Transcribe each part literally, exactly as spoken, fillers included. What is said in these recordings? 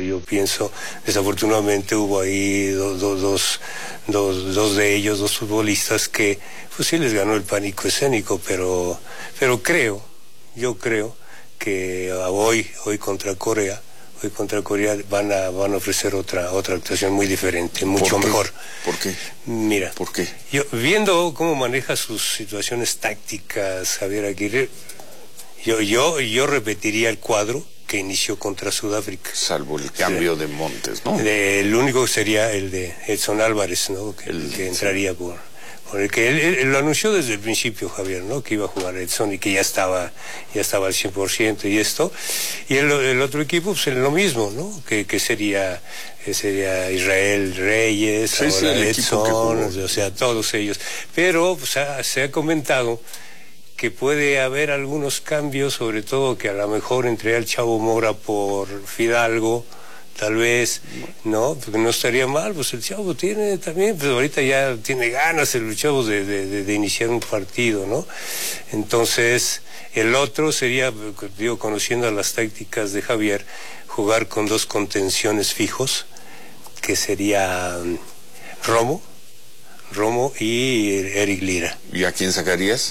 yo pienso, desafortunadamente hubo ahí do, do, dos, dos, dos de ellos, dos futbolistas que, pues sí les ganó el pánico escénico, pero, pero creo, yo creo que hoy, hoy contra Corea, hoy contra Corea van a, van a ofrecer otra, otra actuación muy diferente, mucho ¿Por qué? mejor. ¿Por qué? Mira, ¿Por qué? Yo, viendo cómo maneja sus situaciones tácticas Javier Aguirre, yo, yo, yo repetiría el cuadro que inició contra Sudáfrica. Salvo el cambio de Montes, ¿no? De, el único sería el de Edson Álvarez, ¿no? Que, el, que entraría por, por el que él, él lo anunció desde el principio, Javier, ¿no? Que iba a jugar Edson y que ya estaba, ya estaba al cien por ciento y esto. Y el, el otro equipo, pues lo mismo, ¿no? Que, que sería, que sería Israel Reyes, sí, ahora sí, el Edson, o sea, todos ellos. Pero pues, ha, se ha comentado que puede haber algunos cambios, sobre todo que a lo mejor entre el Chavo Mora por Fidalgo, tal vez, ¿no? Porque no estaría mal, pues el Chavo tiene también, pues ahorita ya tiene ganas el Chavo de, de, de iniciar un partido, ¿no? Entonces, el otro sería, digo, conociendo las tácticas de Javier, jugar con dos contenciones fijos, que sería um, Romo, Romo y Eric Lira. ¿Y a quién sacarías?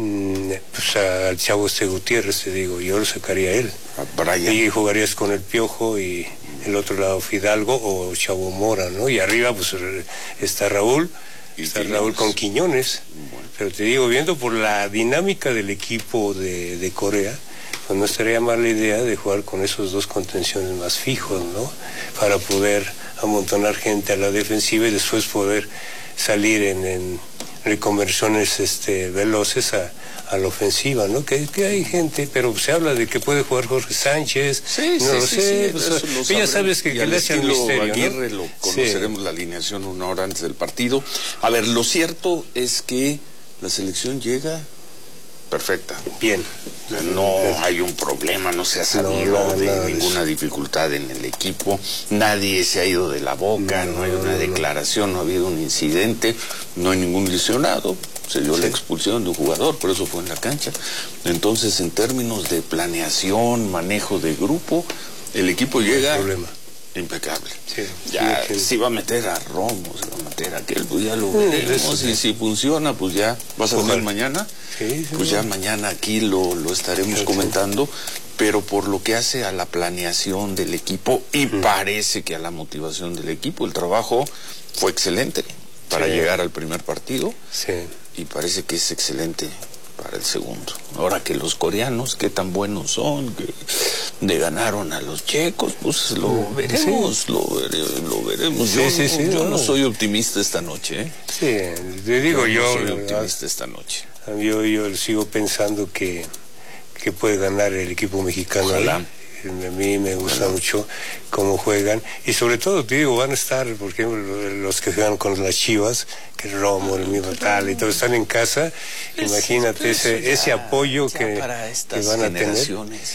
Pues al Chavo este Gutiérrez, te digo, yo lo sacaría a él. A Brian. Y jugarías con el Piojo y el otro lado Fidalgo o Chavo Mora, ¿no? Y arriba pues está Raúl, está Quiñones. Raúl con Quiñones. Bueno. Pero te digo, viendo por la dinámica del equipo de, de Corea, pues no estaría mal la idea de jugar con esos dos contenciones más fijos, ¿no? Para poder amontonar gente a la defensiva y después poder salir en... en reconversiones este, veloces a, a la ofensiva, ¿no? Que, que hay gente, pero se habla de que puede jugar Jorge Sánchez, sí, no sí, lo sí, sé, sí, pues, ya sabes que, que le echan misterio, Aguirre, ¿no? Lo conoceremos sí. La alineación una hora antes del partido. A ver, lo cierto es que la selección llega perfecta. Bien. No hay un problema, no se ha sabido no, nada, de nada ninguna de dificultad en el equipo, nadie se ha ido de la boca, no, no hay una no, declaración, no. no ha habido un incidente, no hay ningún lesionado, se dio sí. la expulsión de un jugador, por eso fue en la cancha. Entonces, en términos de planeación, manejo de grupo, el equipo no llega impecable. Sí, ya sí, sí. Si va a meter a Romo, se va a meter a aquel, pues ya lo veremos, sí, y si funciona, pues ya vas a venir mañana. Sí, sí, pues ya mañana aquí lo, lo estaremos sí, comentando, pero por lo que hace a la planeación del equipo y mm. parece que a la motivación del equipo, el trabajo fue excelente para sí. llegar al primer partido sí. y parece que es excelente para el segundo. Ahora que los coreanos, qué tan buenos son, que le ganaron a los checos, pues lo veremos, sí. lo, vere, lo veremos. Sí, yo sí, sí, yo no, no soy optimista esta noche, ¿eh? Sí, te digo yo. yo no soy yo optimista esta noche. Yo, yo sigo pensando que, que puede ganar el equipo mexicano. Ojalá. Ahí. A mí me gusta Ojalá. mucho cómo juegan. Y sobre todo, te digo, van a estar, por ejemplo, los que juegan con las Chivas, que es Romo, el mismo tal, y todos están en casa. Es, Imagínate ese, ya, ese apoyo que, que van a tener.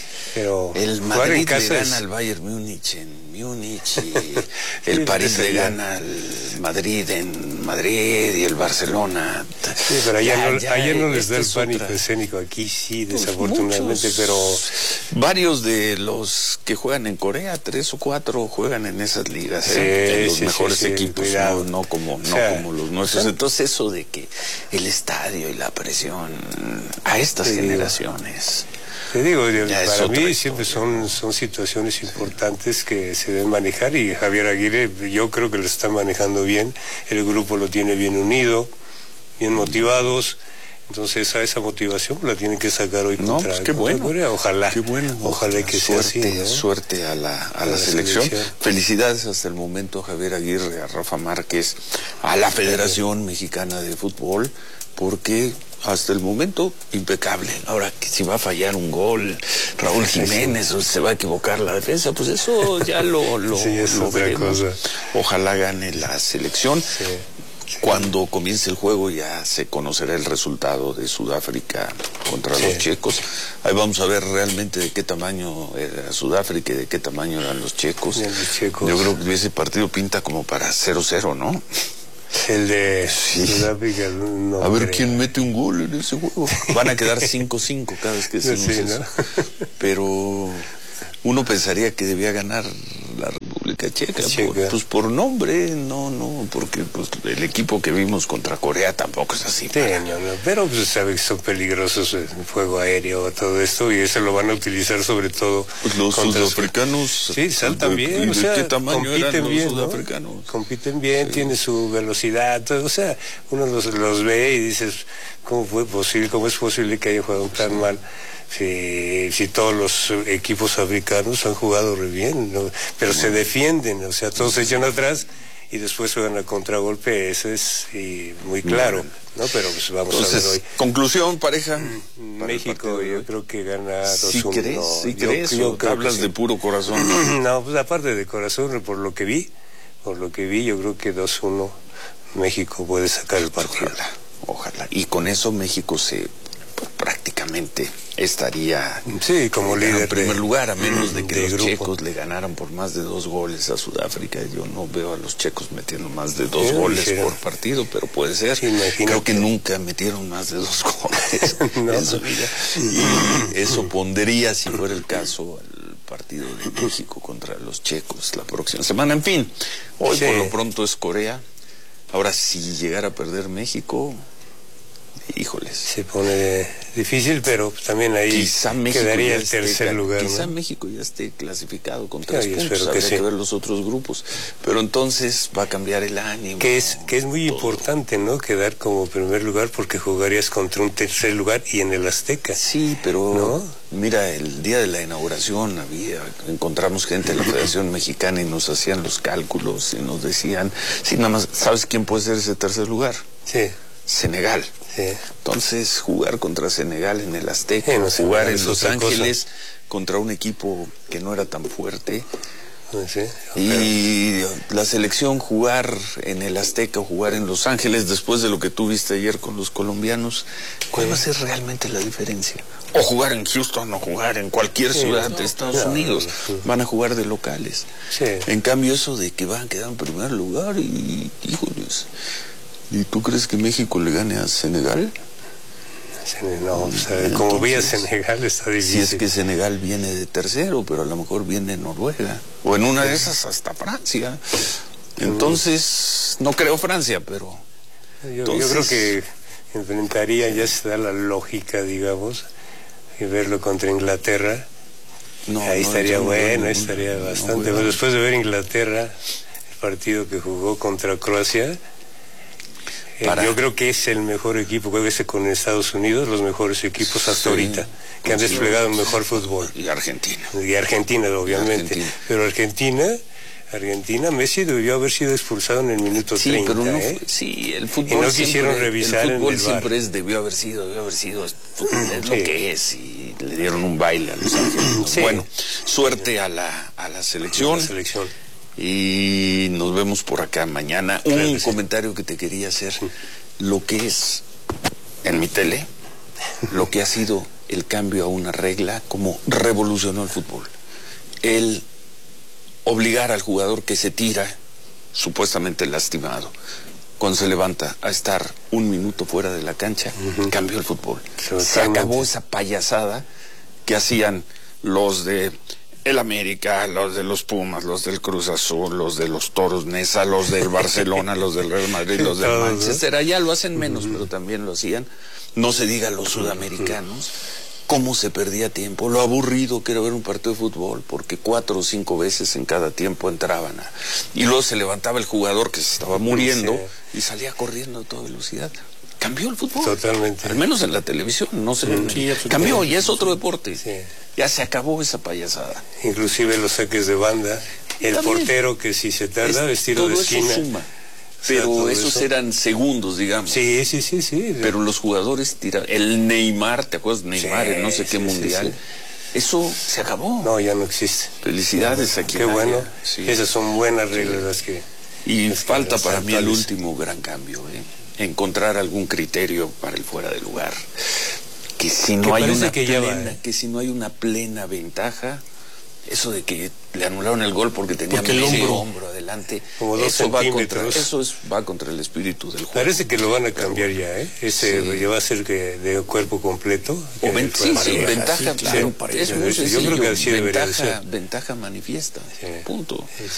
Pero el Madrid en casa le gana es... al Bayern Múnich en Múnich, y el sí, París le gana al Madrid en Madrid y el Barcelona. Sí, pero allá ya, no, ya, allá no les da el pánico otra... escénico, aquí sí, pues desafortunadamente, muchos, pero... Varios de los que juegan en Corea, tres o cuatro, juegan en esas ligas, sí, ¿eh? en los sí, mejores sí, sí, equipos, no, no, como, no o sea, como los nuestros. Entonces eso de que el estadio y la presión a estas sí, generaciones... Te digo, para mí siempre son, son situaciones importantes que se deben manejar y Javier Aguirre yo creo que lo está manejando bien, el grupo lo tiene bien unido, bien motivados, entonces a esa motivación la tienen que sacar hoy no, contra, pues qué contra bueno, Corea, ojalá, qué bueno, ojalá que suerte, sea así, ¿no? Suerte a la, a, a la, la selección. selección. Felicidades hasta el momento a Javier Aguirre, a Rafa Márquez, a la Federación Mexicana de Fútbol, porque... hasta el momento, impecable. Ahora, que si va a fallar un gol, Raúl Jiménez, sí, sí. o se va a equivocar la defensa, pues eso ya lo, lo, sí, es lo otra veremos. Cosa. Ojalá gane la selección. Sí, sí. Cuando comience el juego ya se conocerá el resultado de Sudáfrica contra sí. los checos. Ahí vamos a ver realmente de qué tamaño era Sudáfrica y de qué tamaño eran los checos. Los checos. Yo creo que ese partido pinta como para cero cero, ¿no? El de sí. Sudáfrica no a ver creo. quién mete un gol en ese juego. Van a quedar cinco cinco cada vez que decimos sí, eso. ¿No? Pero uno pensaría que debía ganar la República Checa, Checa. Por, pues por nombre, no, no, porque pues el equipo que vimos contra Corea tampoco es así. Sí, no, no, pero pues sabe que son peligrosos el fuego aéreo, todo esto, y eso lo van a utilizar sobre todo. Pues los sudafricanos. Su... Sí, saltan bien, ¿De, o sea, qué tamaño compiten eran los bien, sudafricanos? ¿no? Compiten bien, Sí. tienen su velocidad, todo, o sea, uno los, los ve y dices, ¿cómo fue posible, cómo es posible que haya jugado tan mal? Si, si todos los equipos africanos han jugado re bien, ¿no? Pero se defienden, o sea, todos se echan atrás y después juegan a contragolpe, eso es y muy claro, ¿no? Pero pues vamos Entonces, a ver hoy. Conclusión, pareja. México yo creo que gana dos uno. ¿Sí crees? No, ¿Sí yo, crees? yo ¿O creo hablas que de sí. puro corazón? No, pues aparte de corazón, por lo que vi, por lo que vi, yo creo que dos uno México puede sacar el partido. Ojalá, ojalá. Y con eso México se pues, prácticamente estaría sí, como líder en primer de, lugar, a menos de que de los grupo. checos le ganaran por más de dos goles a Sudáfrica. Yo no veo a los checos metiendo más de dos Sí, goles hicieron. por partido, pero puede ser. Sí, imagínate. Creo que nunca metieron más de dos goles No. en su vida. Y eso pondría, si fuera el caso, al partido de México contra los checos la próxima semana. En fin, hoy Sí. por lo pronto es Corea. Ahora, si llegara a perder México, híjoles. Se pone difícil, pero también ahí Quizá México quedaría ya el esté tercer cal- lugar. Quizá ¿no? México ya esté clasificado con Ya, tres yo puntos. espero que Habría que, sí. ver los otros grupos. Pero entonces va a cambiar el ánimo. Que es, que es muy todo. importante, ¿no? Quedar como primer lugar porque jugarías contra un tercer lugar y en el Azteca. Sí, pero ¿No? mira, el día de la inauguración había, encontramos gente de la Federación Mexicana y nos hacían los cálculos y nos decían, sí, nada más, ¿sabes quién puede ser ese tercer lugar? Sí, Senegal. sí. Entonces, jugar contra Senegal en el Azteca, Sí, no, jugar Senegal en es Los otra cosa. Ángeles contra un equipo que no era tan fuerte. Sí, Y la selección jugar en el Azteca o jugar en Los Ángeles después de lo que tú viste ayer con los colombianos, ¿cuál Sí. va a ser realmente la diferencia? O jugar en Houston o jugar en cualquier Sí, ciudad no, de Estados no, Unidos, no. van a jugar de locales. Sí. En cambio eso de que van a quedar en primer lugar y híjoles, ¿y tú crees que México le gane a Senegal? No, o sea, como vi a Senegal está difícil. Si es que Senegal viene de tercero, pero a lo mejor viene Noruega. O en una de esas hasta Francia. Entonces, no creo Francia, pero... Yo, entonces... yo creo que enfrentaría, ya se da la lógica, digamos, y verlo contra Inglaterra. No, ahí no, estaría no, bueno, no, ahí no, estaría no, bastante no, bueno. no. Después de ver Inglaterra, el partido que jugó contra Croacia, eh, Para- yo creo que es el mejor equipo, creo que es con Estados Unidos, los mejores equipos hasta Sí, ahorita, que han sí. desplegado el mejor fútbol. Y Argentina. Y Argentina, obviamente. Argentina. Pero Argentina, Argentina, Messi debió haber sido expulsado en el minuto Sí, treinta, pero no ¿eh? fue- sí, el fútbol Y no siempre- quisieron revisar el en fútbol el siempre V A R. es debió haber sido, debió haber sido, es, es lo Sí. que es, y le dieron un baile a Los Ángeles. Sí. Bueno, suerte a la, a la selección. La selección. Y nos vemos por acá mañana. Claro Un que sí. comentario que te quería hacer. Lo que es en mi tele, lo que ha sido el cambio a una regla, como revolucionó el fútbol. El obligar al jugador que se tira, supuestamente lastimado, cuando se levanta a estar un minuto fuera de la cancha, Ujú. cambió el fútbol. Totalmente. Se acabó esa payasada que hacían los de el América, los de los Pumas, los del Cruz Azul, los de los Toros Neza, los del Barcelona, los del Real Madrid, los del Todos, ¿no? Manchester. Allá lo hacen menos, pero también lo hacían. No se diga los sudamericanos. Cómo se perdía tiempo, lo aburrido que era ver un partido de fútbol, porque cuatro o cinco veces en cada tiempo entraban. A... Y luego se levantaba el jugador que se estaba muriendo Sí. y salía corriendo a toda velocidad. Cambió el fútbol. Totalmente. Al menos en la televisión, no sé. Sí, Cambió, absolutamente. y es otro deporte. Sí. Ya se acabó esa payasada. Inclusive los saques de banda, el También. portero que si se tarda, Es- es tiro todo de eso esquina. suma. O sea, Pero todo esos eso. eran segundos, digamos. Sí, sí, sí, sí. Pero los jugadores tiraban. El Neymar, ¿te acuerdas? Neymar, Sí, en no sé qué sí, sí, mundial. sí. Eso se acabó. No, ya no existe. Felicidades a quien Qué bueno. haya, sí. Esas son buenas reglas las que... Y las que falta las para mí el actuales. último gran cambio, ¿eh? Encontrar algún criterio para el fuera de lugar. Que si no Que hay parece una que ya plena, va, ¿eh? que si no hay una plena ventaja, eso de que le anularon el gol porque tenía Porque el medio hombro. hombro adelante, Como dos eso va contra, centímetros. eso es, va contra el espíritu del juego. Parece que lo van a cambiar ya, ¿eh? Ese Sí. ya va a ser que de cuerpo completo. O que ven- fue sí, sí, pareja. ventaja, Sí, claro, pareja. es muy Yo sencillo, creo que así debería de ventaja, ser. ventaja manifiesta, Sí. punto.